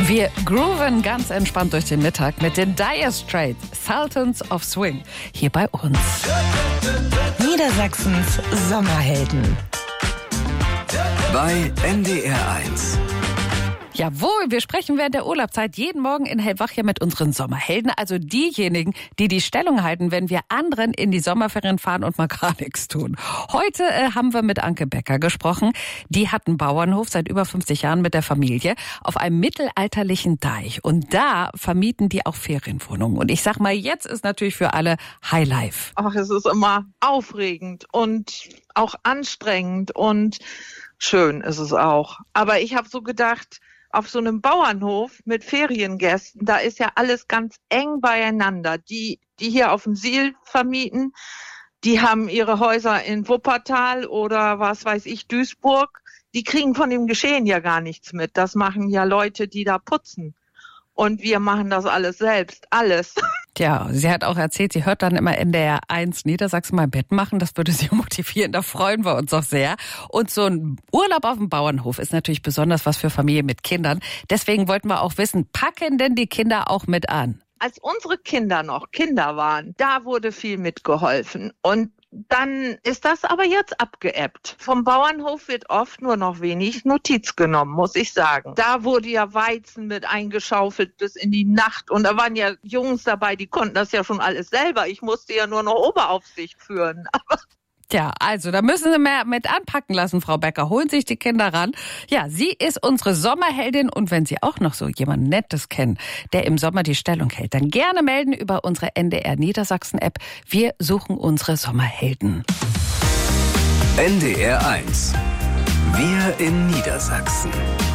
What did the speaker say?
Wir grooven ganz entspannt durch den Mittag mit den Dire Straits, Sultans of Swing, hier bei uns. Niedersachsens Sommerhelden. Bei NDR 1. Jawohl, wir sprechen während der Urlaubszeit jeden Morgen in Hellwach hier mit unseren Sommerhelden, also diejenigen, die die Stellung halten, wenn wir anderen in die Sommerferien fahren und mal gar nichts tun. Heute haben wir mit Anke Becker gesprochen. Die hat einen Bauernhof seit über 50 Jahren mit der Familie auf einem mittelalterlichen Deich. Und da vermieten die auch Ferienwohnungen. Und ich sag mal, jetzt ist natürlich für alle Highlife. Ach, es ist immer aufregend und auch anstrengend und schön ist es auch. Aber ich habe so gedacht, auf so einem Bauernhof mit Feriengästen, da ist ja alles ganz eng beieinander. Die hier auf dem Siel vermieten, die haben ihre Häuser in Wuppertal oder was weiß ich, Duisburg. Die kriegen von dem Geschehen ja gar nichts mit. Das machen ja Leute, die da putzen. Und wir machen das alles selbst, alles. Ja, sie hat auch erzählt, sie hört dann immer NDR 1 Niedersachsen mal Bett machen. Das würde sie motivieren, da freuen wir uns auch sehr. Und so ein Urlaub auf dem Bauernhof ist natürlich besonders was für Familien mit Kindern. Deswegen wollten wir auch wissen, packen denn die Kinder auch mit an? Als unsere Kinder noch Kinder waren, da wurde viel mitgeholfen. Und dann ist das aber jetzt abgeebbt. Vom Bauernhof wird oft nur noch wenig Notiz genommen, muss ich sagen. Da wurde ja Weizen mit eingeschaufelt bis in die Nacht. Und da waren ja Jungs dabei, die konnten das ja schon alles selber. Ich musste ja nur noch Oberaufsicht führen. Aber Tja, also da müssen Sie mehr mit anpacken lassen, Frau Becker. Holen sich die Kinder ran. Ja, sie ist unsere Sommerheldin. Und wenn Sie auch noch so jemanden Nettes kennen, der im Sommer die Stellung hält, dann gerne melden über unsere NDR Niedersachsen-App. Wir suchen unsere Sommerhelden. NDR 1. Wir in Niedersachsen.